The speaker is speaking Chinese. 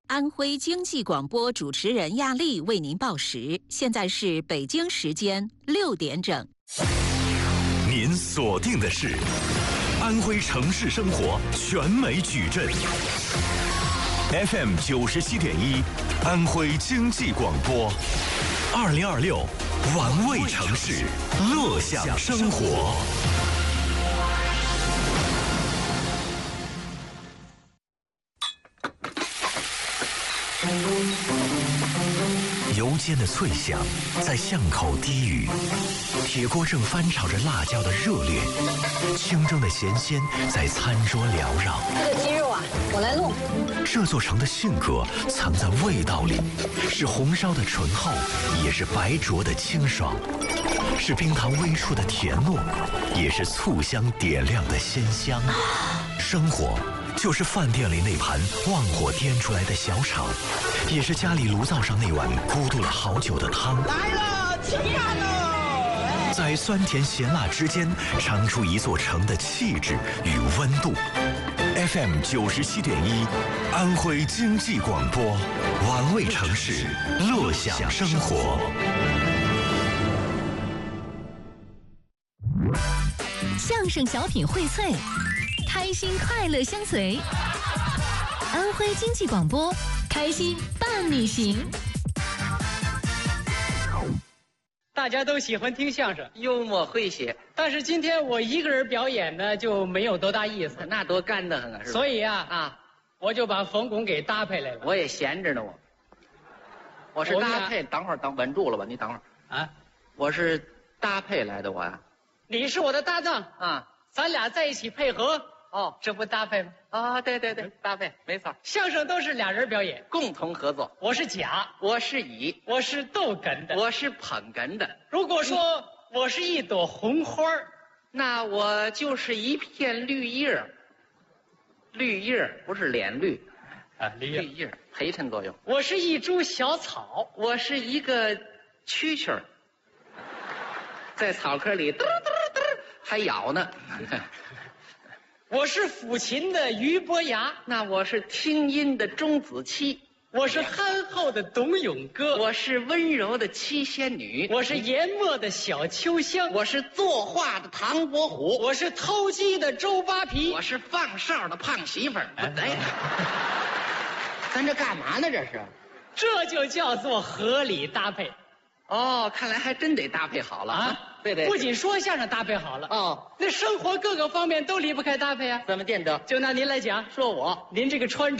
安徽经济广播主持人亚丽为您报时，现在是北京时间6点整。 您锁定的是安徽城市生活全美矩阵 FM 97.1，安徽经济广播，2026玩味城市，乐享生活。油煎的脆响在巷口低语，铁锅正翻炒着辣椒的热烈，清蒸的咸鲜在餐桌缭绕。 这个鸡肉啊，我来弄。 这座城的性格藏在味道里，是红烧的醇厚，也是白灼的清爽，是冰糖微出的甜糯，也是醋香点亮的鲜香。生活就是饭店里那盘旺火颠出来的小炒，也是家里炉灶上那碗咕嘟了好久的汤。 来了，吃饭喽！ 在酸甜咸辣之间，尝出一座城的气质与温度。FM 97.1，安徽经济广播，玩味城市，乐享生活。 相声小品荟萃，开心快乐相随。安徽经济广播，开心伴你行。 大家都喜欢听相声， 幽默诙谐， 但是今天我一个人表演呢，就没有多大意思。 那多干得很啊！是吧？ 所以啊，我就把冯巩给搭配来了。 我也闲着呢，我是搭配。等会儿，稳住了吧？你等会儿啊！ 我是搭配来的，我呀。 你是我的搭档啊， 咱俩在一起配合。 哦， 这不搭配吗？ 啊，对，搭配没错。 相声都是俩人表演， 共同合作。 我是甲， 我是乙， 我是逗哏的， 我是捧哏的。 如果说我是一朵红花， 那我就是一片绿叶。绿叶不是脸绿啊，绿叶陪衬作用。 我是一株小草， 我是一个蛐蛐儿，在草坑里嘚嘚嘚还咬呢。 我是抚琴的俞伯牙， 那我是听音的钟子期， 我是憨厚的董永哥， 我是温柔的七仙女， 我是研墨的小秋香， 我是作画的唐伯虎， 我是偷鸡的周扒皮， 我是放哨的胖媳妇儿。哎，咱这干嘛呢？ 这就叫做合理搭配。 哦，看来还真得搭配好了啊！对， 不仅说相声搭配好了哦， 那生活各个方面都离不开搭配啊。 怎么见得？ 就拿您来讲， 说我， 您这个穿着